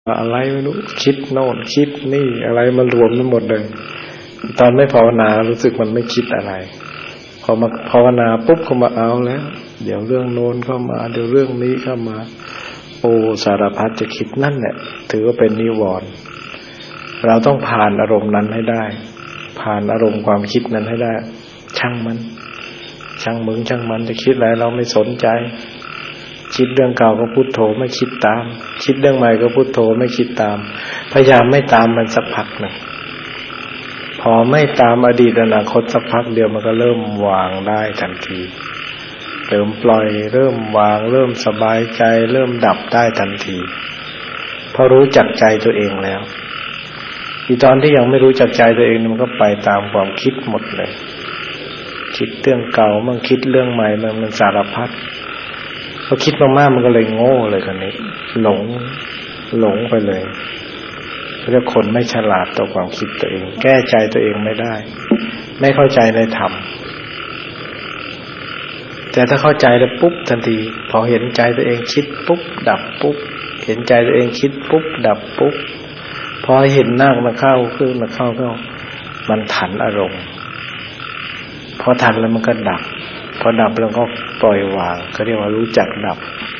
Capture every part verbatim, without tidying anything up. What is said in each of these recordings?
อะไรไม่รู้คิดโน่นคิดนี่อะไรมันรวมทั้งหมดเลยตอนไม่ภาวนารู้สึกมันไม่คิดอะไรพอมาภาวนาปุ๊บก็มาเอาแล้วเดี๋ยวเรื่องโน้นเข้ามาเดี๋ยวเรื่องนี้เข้ามาโอ้สารพัดจะคิดนั่นแหละถือว่าเป็นนิวรณ์เราต้องผ่านอารมณ์นั้นให้ได้ผ่านอารมณ์ความคิดนั้นให้ได้ช่างมันช่างมึงช่างมันจะคิดอะไรเราไม่สนใจคิดเรื่องเก่าก็พุทโธไม่คิดตามคิดเรื่องใหม่ก็พุทโธไม่คิดตามพยายามไม่ตามมันสักพักหนึ่งพอไม่ตามอดีตอนาคตสักพักเดียวมันก็เริ่มวางได้ทันทีเริ่มปล่อยเริ่มวางเริ่มสบายใจเริ่มดับได้ทันทีเพราะรู้จักใจตัวเองแล้วอีตอนที่ยังไม่รู้จักใจตัวเองมันก็ไปตามความคิดหมดเลยคิดเรื่องเก่ามั่งคิดเรื่องใหม่มันมันสารพัดพอคิดมากๆมันก็เลยโง่เลยคนนี้หลงหลงไปเลยเพราะคนไม่ฉลาดต่อความคิดตัวเองแก้ใจตัวเองไม่ได้ไม่เข้าใจในธรรมแต่ถ้าเข้าใจแล้วปุ๊บทันทีพอเห็นใจตัวเองคิดปุ๊บดับปุ๊บเห็นใจตัวเองคิดปุ๊บดับปุ๊บพอเห็นหน้ามันเข้าขึ้นมาเข้าก็มันทันอารมณ์พอทันแล้วมันก็ดับพอดับแล้วก็ปล่อยวางเขาเรียกว่ารู้จักดับ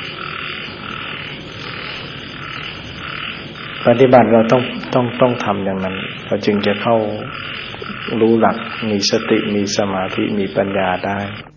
ปฏิบัติเราต้องต้องต้องทำอย่างนั้นเราจึงจะเข้ารู้หลักมีสติมีสมาธิมีปัญญาได้